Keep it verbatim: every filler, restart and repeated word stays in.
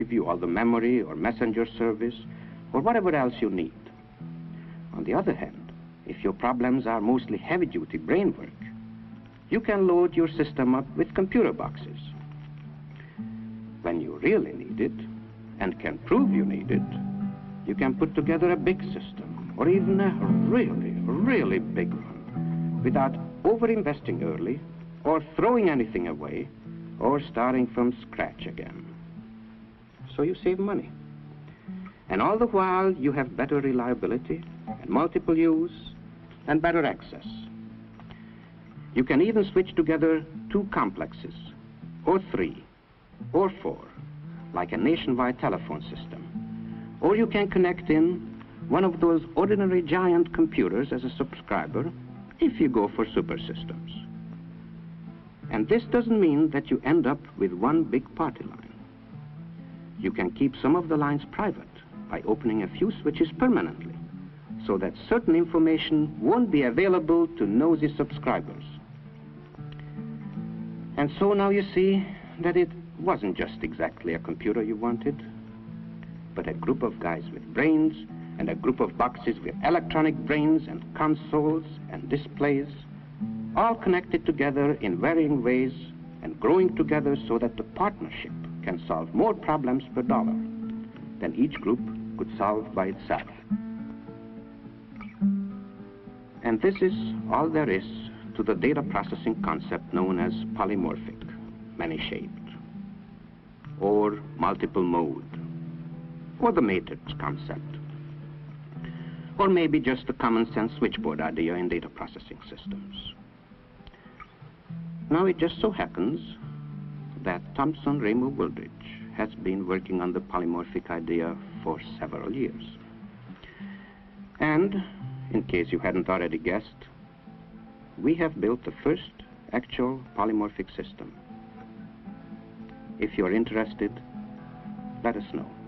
give you all the memory or messenger service or whatever else you need. On the other hand, if your problems are mostly heavy-duty brain work, you can load your system up with computer boxes. When you really need it, and can prove you need it, you can put together a big system, or even a really, really big one, without over-investing early, or throwing anything away, or starting from scratch again. So you save money. And all the while, you have better reliability, and multiple use, and better access. You can even switch together two complexes, or three, or four, like a nationwide telephone system. Or you can connect in one of those ordinary giant computers as a subscriber if you go for super systems. And this doesn't mean that you end up with one big party line. You can keep some of the lines private by opening a few switches permanently, so that certain information won't be available to nosy subscribers. And so now you see that it wasn't just exactly a computer you wanted, but a group of guys with brains and a group of boxes with electronic brains and consoles and displays, all connected together in varying ways and growing together so that the partnership can solve more problems per dollar than each group could solve by itself. And this is all there is to the data processing concept known as polymorphic, many-shaped, or multiple mode, or the matrix concept, or maybe just the common sense switchboard idea in data processing systems. Now it just so happens that Thomson Raymo Wooldridge has been working on the polymorphic idea for several years. And, in case you hadn't already guessed, we have built the first actual polymorphic system. If you're interested, let us know.